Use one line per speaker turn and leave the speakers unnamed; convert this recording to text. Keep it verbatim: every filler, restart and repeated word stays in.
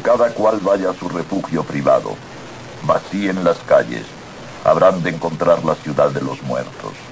Que cada cual vaya a su refugio privado. Vacíen las calles. Habrán de encontrar la ciudad de los muertos.